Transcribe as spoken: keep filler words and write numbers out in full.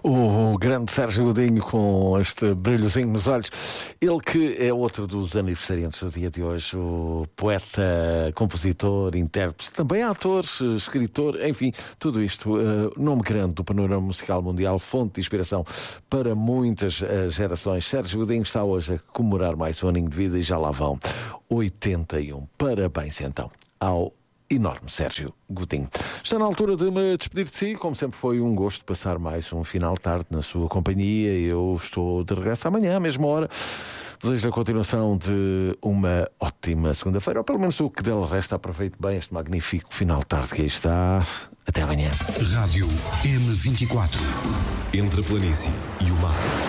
O grande Sérgio Godinho com este brilhozinho nos olhos. Ele que é outro dos aniversariantes do dia de hoje, o poeta, compositor, intérprete, também ator, escritor, enfim, tudo isto, uh, nome grande do panorama musical mundial, fonte de inspiração para muitas uh, gerações. Sérgio Godinho está hoje a comemorar mais um aninho de vida e já lá vão oitenta e um. Parabéns então ao enorme Sérgio Godinho. Está na altura de me despedir de si. Como sempre, foi um gosto passar mais um final de tarde na sua companhia. Eu estou de regresso amanhã, à mesma hora. Desejo a continuação de uma ótima segunda-feira, ou pelo menos o que dela resta. Aproveite bem este magnífico final de tarde que aí está. Até amanhã. Rádio M vinte e quatro. Entre a planície e o mar.